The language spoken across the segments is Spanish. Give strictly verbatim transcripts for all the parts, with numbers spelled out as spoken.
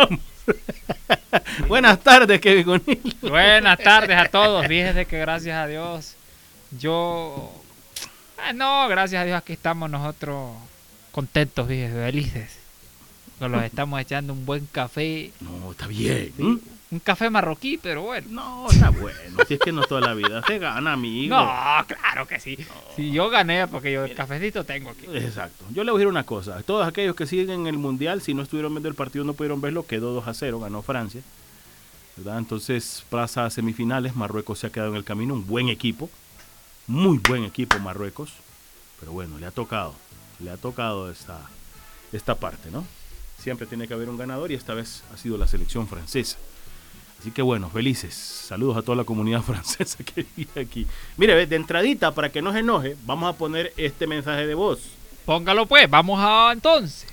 estamos. Buenas tardes, Kevin O'Neill. Buenas tardes a todos. Fíjense que gracias a Dios, yo... Ah, no, gracias a Dios aquí estamos nosotros contentos, fíjense, felices. Nos los estamos echando un buen café. No, está bien. Sí, ¿Mm? un café marroquí, pero bueno. No, está bueno. Si es que no toda la vida se gana, amigo. No, claro que sí. No. Si yo gané, porque yo el cafecito tengo aquí. Exacto. Yo le voy a decir una cosa. Todos aquellos que siguen el Mundial, si no estuvieron viendo el partido, no pudieron verlo. Quedó dos a cero, ganó Francia, ¿verdad? Entonces, plaza a semifinales. Marruecos se ha quedado en el camino. Un buen equipo. Muy buen equipo Marruecos. Pero bueno, le ha tocado. Le ha tocado esta, esta parte, ¿no? Siempre tiene que haber un ganador y esta vez ha sido la selección francesa. Así que bueno, felices. Saludos a toda la comunidad francesa que vive aquí. Mire, de entradita, para que no se enoje, vamos a poner este mensaje de voz. Póngalo pues, vamos a entonces.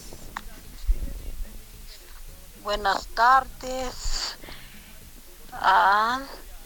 Buenas tardes a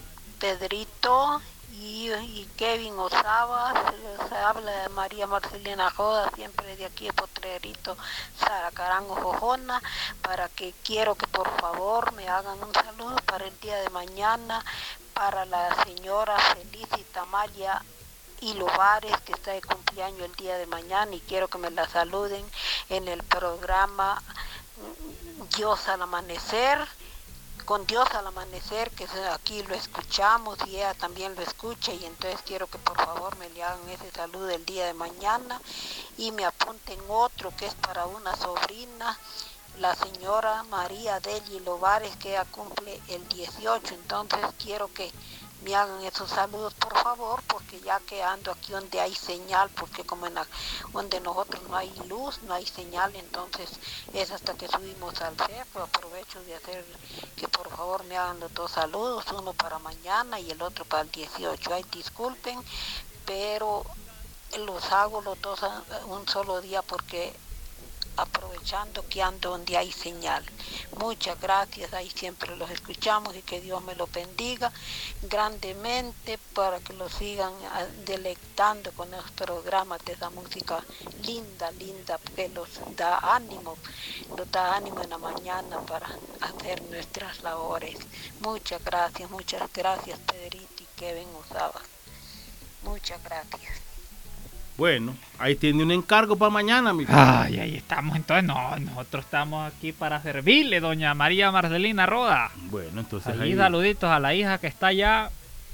Pedrito y, y Kevin Osaba. Se habla de María Marcelina Joda, siempre de aquí de Potrerito, Saracarango, Jojona, para que quiero que por favor me hagan un saludo para el día de mañana, para la señora Felicita Maya y Lovares, que está de cumpleaños el día de mañana, y quiero que me la saluden en el programa Dios al Amanecer, con Dios al Amanecer, que aquí lo escuchamos y ella también lo escucha, y entonces quiero que por favor me le hagan ese saludo el día de mañana y me apunten otro que es para una sobrina, la señora María Deli Lovares, que ella cumple el dieciocho, entonces quiero que me hagan esos saludos por favor, porque ya que ando aquí donde hay señal, porque como en la, donde nosotros no hay luz, no hay señal, entonces es hasta que subimos al cerro. Aprovecho de hacer que por favor me hagan los dos saludos, uno para mañana y el otro para el dieciocho. Ay, disculpen, pero los hago los dos un solo día porque aprovechando que ando donde hay señal. Muchas gracias, ahí siempre los escuchamos y que Dios me lo bendiga grandemente para que lo sigan deleitando con los programas de esa música linda, linda, que los da ánimo, nos da ánimo en la mañana para hacer nuestras labores. Muchas gracias, muchas gracias Pedrito y Kevin Osaba. Muchas gracias. Bueno, ahí tiene un encargo para mañana, amigo. Ay, ahí estamos entonces. No, nosotros estamos aquí para servirle, doña María Marcelina Roda. Bueno, entonces ahí, ahí... saluditos a la hija que está allá.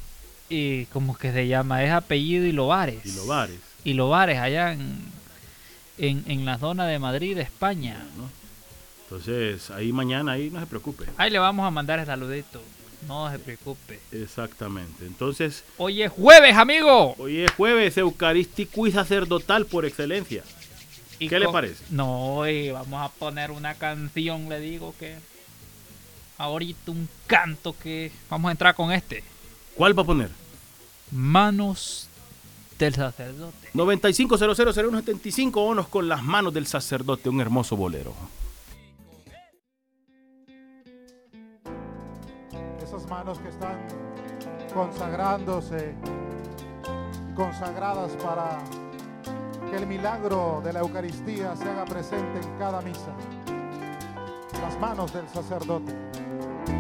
Y como que se llama, es apellido Ilovares. Ilovares. Ilovares, allá en, en, en la zona de Madrid, España. Bueno, entonces, ahí mañana, ahí no se preocupe. Ahí le vamos a mandar el saludito. No se preocupe. Exactamente. Entonces, hoy es jueves, amigo. Hoy es jueves eucarístico y sacerdotal por excelencia. ¿Y qué le parece? No, y vamos a poner una canción, le digo que ahorita un canto que vamos a entrar con este. ¿Cuál va a poner? Manos del sacerdote. noventa y cinco cero cero cero uno setenta y cinco, onos con las manos del sacerdote, un hermoso bolero. Esas manos que están consagrándose, consagradas para que el milagro de la Eucaristía se haga presente en cada misa. Las manos del sacerdote.